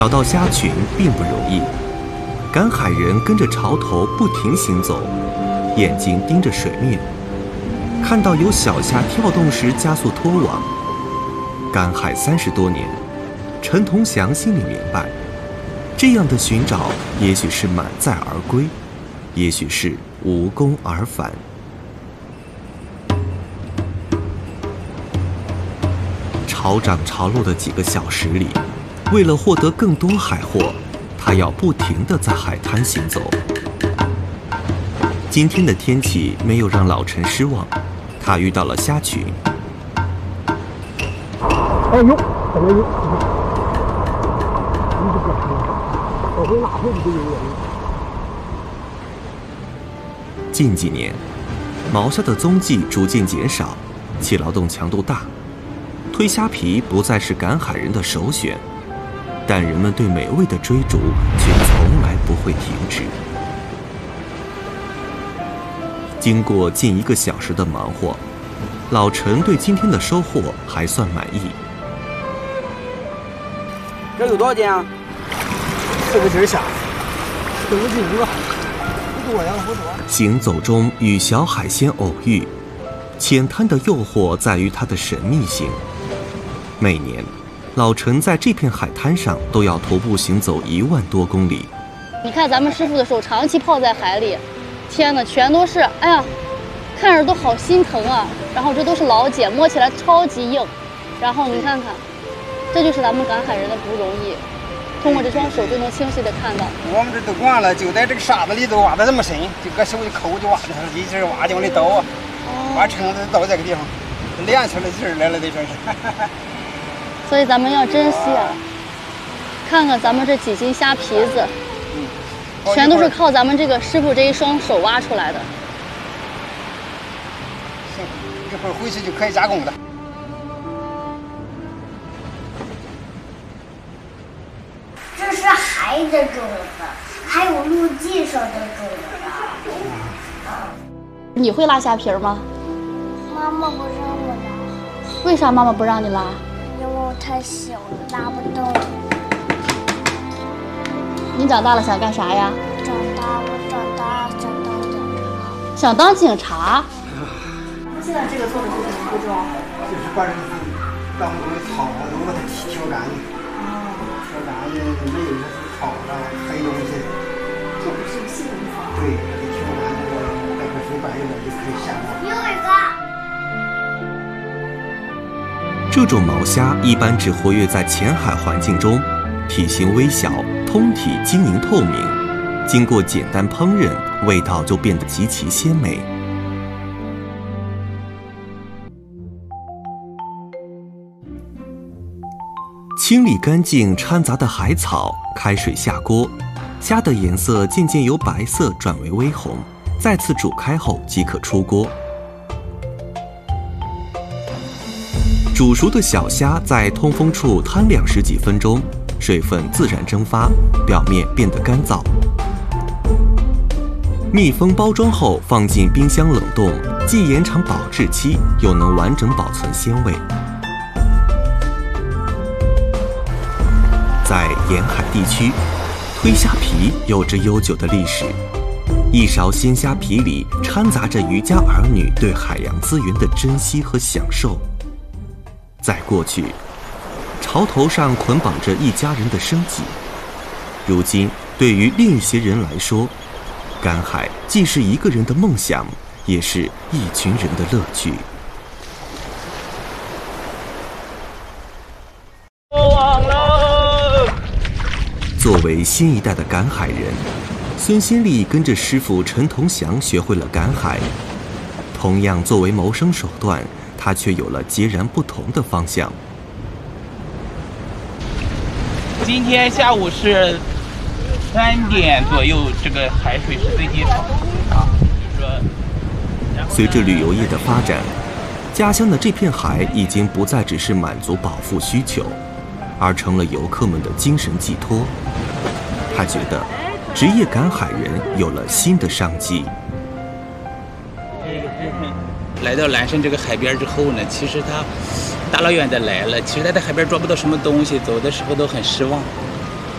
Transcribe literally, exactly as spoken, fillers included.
找到虾群并不容易，赶海人跟着潮头不停行走，眼睛盯着水面，看到有小虾跳动时加速拖网。赶海三十多年，陈同祥心里明白，这样的寻找也许是满载而归，也许是无功而返。潮涨潮落的几个小时里，为了获得更多海货，他要不停地在海滩行走。今天的天气没有让老陈失望，他遇到了虾群。 哎呦，怎么有？你这个车，我会哪会不有人？ 近几年，毛虾的踪迹逐渐减少，其劳动强度大，推虾皮不再是赶海人的首选。但人们对美味的追逐却从来不会停止。经过近一个小时的忙活，老陈对今天的收获还算满意。 这有多少斤啊？ 四个斤虾，四个斤五个，不多呀，不多。 行走中与小海鲜偶遇，浅滩的诱惑在于它的神秘性。每年，老陈在这片海滩上都要徒步行走一万多公里。 你看咱们师傅的手长期泡在海里，天哪，全都是，哎呀，看着都好心疼啊。然后这都是老茧，摸起来超级硬。然后你看看，这就是咱们赶海人的不容易，通过这双手就能清晰的看到。 我们这都惯了，就在这个沙子里头挖的这么深，就搁手一抠就挖的，一直挖就往里倒啊，挖撑子倒这个地方，练出来劲儿来了，得说是。 所以咱们要珍惜啊！看看咱们这几斤虾皮子，嗯，全都是靠咱们这个师傅这一双手挖出来的。 行，一会儿回去就可以加工了。 这是海的种子，还有陆地上的种子。 你会拉虾皮吗？ 妈妈不让我拉。 为啥妈妈不让你拉？ 因为我太小了，拉不动。 你长大了想干啥呀？ 长大，我长大想当警察。 想当警察？ 那现在这个做的是什么步骤？ 就是把这个当中的草啊都把它挑干净。 哦。 挑干净，没有这草啊黑东西。 这不是细工草。 对，把它挑干这个待会水白一点就可以下锅。 有一个。 这种毛虾一般只活跃在浅海环境中，体型微小，通体晶莹透明，经过简单烹饪，味道就变得极其鲜美。清理干净掺杂的海草，开水下锅，虾的颜色渐渐由白色转为微红，再次煮开后即可出锅。煮熟的小虾在通风处摊晾十几分钟，水分自然蒸发，表面变得干燥。密封包装后放进冰箱冷冻，既延长保质期，又能完整保存鲜味。在沿海地区，推虾皮有着悠久的历史。一勺鲜虾皮里掺杂着渔家儿女对海洋资源的珍惜和享受。在过去，潮头上捆绑着一家人的生计。如今，对于另一些人来说，赶海既是一个人的梦想，也是一群人的乐趣。 过网了！ 作为新一代的赶海人，孙新丽跟着师傅陈同祥学会了赶海。同样作为谋生手段，他却有了截然不同的方向。 今天下午是三点左右，这个海水是最低潮啊。就是说， 随着旅游业的发展，家乡的这片海已经不再只是满足饱腹需求，而成了游客们的精神寄托。他觉得，职业赶海人有了新的商机。 来到蓝山这个海边之后呢，其实他大老远的来了，其实他在海边抓不到什么东西，走的时候都很失望。